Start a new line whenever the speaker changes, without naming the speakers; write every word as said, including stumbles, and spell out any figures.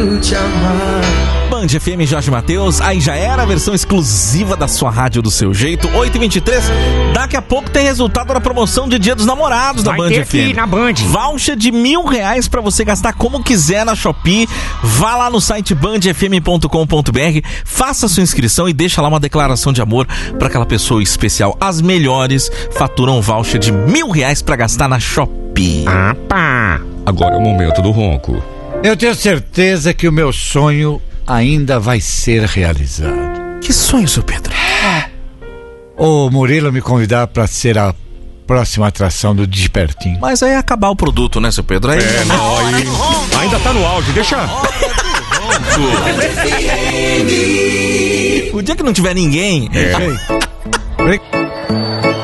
te amar.
Band F M Jorge Mateus, aí já era a versão exclusiva da sua rádio do seu jeito, oito e vinte e três. Daqui a pouco tem resultado da promoção de Dia dos Namorados da
Vai
Band
ter
F M.
aqui na Band.
Voucher de mil reais pra você gastar como quiser na Shopee. Vá lá no site band f m ponto com ponto b r, faça sua inscrição e deixa lá uma declaração de amor pra aquela pessoa especial. As melhores faturam um voucher de mil reais pra gastar na Shopee.
Ah, pá.
Agora é o momento do ronco.
Eu tenho certeza que o meu sonho ainda vai ser realizado.
Que sonho, seu Pedro?
O Murilo me convidar para ser a próxima atração do Despertinho.
Mas aí é acabar o produto, né, seu Pedro? Aí
É, não, aí... Ainda tá no áudio, deixa...
o dia que não tiver ninguém...
É.